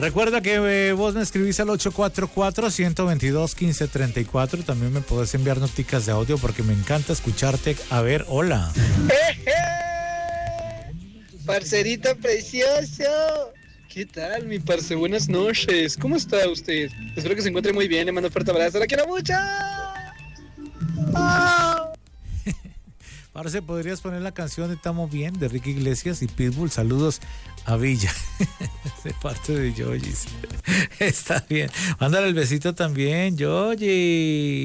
Recuerda que vos me escribís al 844-122-1534. También me podés enviar noticas de audio porque me encanta escucharte. A ver, hola. Parcerito precioso. ¿Qué tal, mi parce? Buenas noches. ¿Cómo está usted? Espero que se encuentre muy bien. Le mando un fuerte abrazo. ¡La quiero mucho! ¡Oh! Parce, ¿podrías poner la canción de Estamos Bien de Ricky Iglesias y Pitbull? Saludos a Villa. De parte de Yoyis. Está bien. Mándale el besito también, Yoyi.